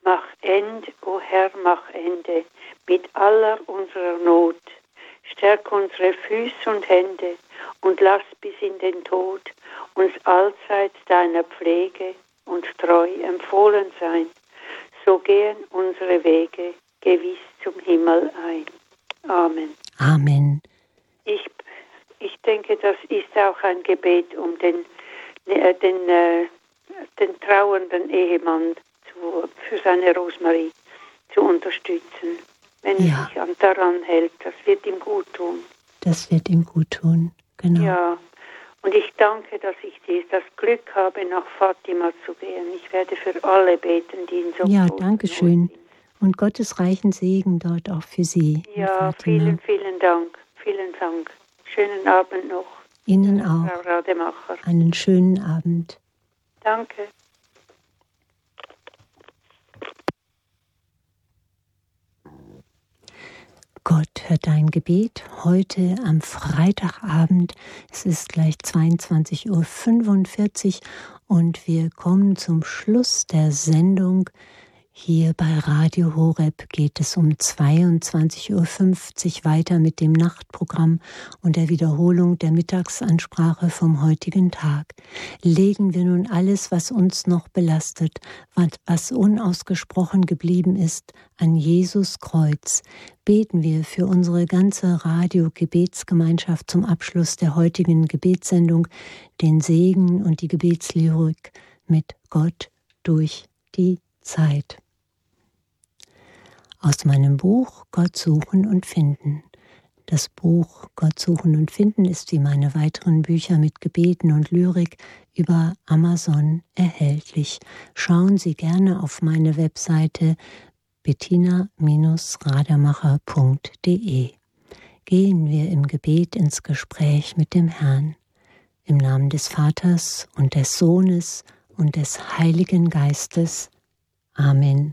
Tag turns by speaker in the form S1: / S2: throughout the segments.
S1: Mach End, o Herr, mach Ende mit aller unserer Not. Stärk unsere Füße und Hände und lass bis in den Tod uns allzeit deiner Pflege und treu empfohlen sein. So gehen unsere Wege gewiss zum Himmel ein. Amen.
S2: Amen.
S1: Ich denke, das ist auch ein Gebet, um den trauernden Ehemann für seine Rosemarie zu unterstützen. Wenn er sich daran hält, das wird ihm gut tun.
S2: Das wird ihm gut tun, genau.
S1: Ja, und ich danke, dass ich das Glück habe, nach Fatima zu gehen. Ich werde für alle beten, die in so
S2: Ja, danke schön. Und Gottes reichen Segen dort auch für Sie.
S1: Ja, vielen, vielen Dank. Vielen Dank. Schönen Abend noch.
S2: Ihnen auch.
S1: Frau Rademacher.
S2: Einen schönen Abend.
S1: Danke.
S2: Gott hört dein Gebet heute am Freitagabend. Es ist gleich 22:45 Uhr und wir kommen zum Schluss der Sendung. Hier bei Radio Horeb geht es um 22:50 Uhr weiter mit dem Nachtprogramm und der Wiederholung der Mittagsansprache vom heutigen Tag. Legen wir nun alles, was uns noch belastet, was unausgesprochen geblieben ist, an Jesus Kreuz. Beten wir für unsere ganze Radio-Gebetsgemeinschaft zum Abschluss der heutigen Gebetssendung den Segen und die Gebetslyrik mit Gott durch die Zeit. Aus meinem Buch Gott suchen und finden. Das Buch Gott suchen und finden ist wie meine weiteren Bücher mit Gebeten und Lyrik über Amazon erhältlich. Schauen Sie gerne auf meine Webseite bettina-radermacher.de. Gehen wir im Gebet ins Gespräch mit dem Herrn. Im Namen des Vaters und des Sohnes und des Heiligen Geistes. Amen.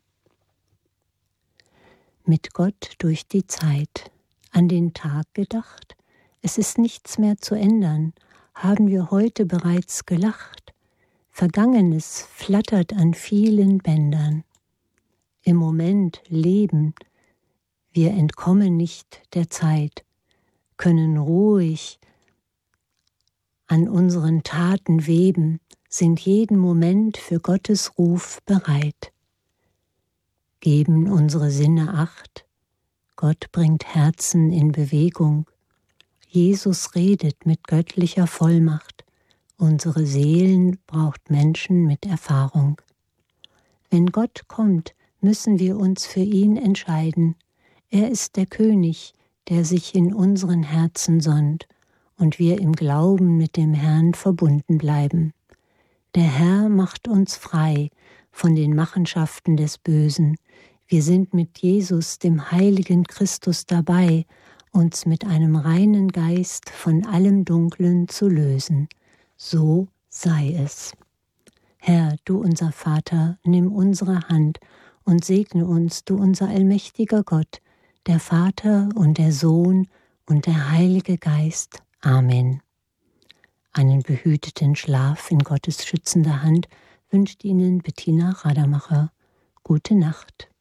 S2: Mit Gott durch die Zeit, an den Tag gedacht, es ist nichts mehr zu ändern, haben wir heute bereits gelacht, Vergangenes flattert an vielen Bändern. Im Moment leben, wir entkommen nicht der Zeit, können ruhig an unseren Taten weben, sind jeden Moment für Gottes Ruf bereit. Geben unsere Sinne Acht, Gott bringt Herzen in Bewegung, Jesus redet mit göttlicher Vollmacht, unsere Seelen braucht Menschen mit Erfahrung. Wenn Gott kommt, müssen wir uns für ihn entscheiden. Er ist der König, der sich in unseren Herzen sonnt und wir im Glauben mit dem Herrn verbunden bleiben. Der Herr macht uns frei von den Machenschaften des Bösen. Wir sind mit Jesus, dem heiligen Christus, dabei, uns mit einem reinen Geist von allem Dunklen zu lösen. So sei es. Herr, du unser Vater, nimm unsere Hand und segne uns, du unser allmächtiger Gott, der Vater und der Sohn und der Heilige Geist. Amen. Einen behüteten Schlaf in Gottes schützender Hand wünscht Ihnen Bettina Radermacher. Gute Nacht.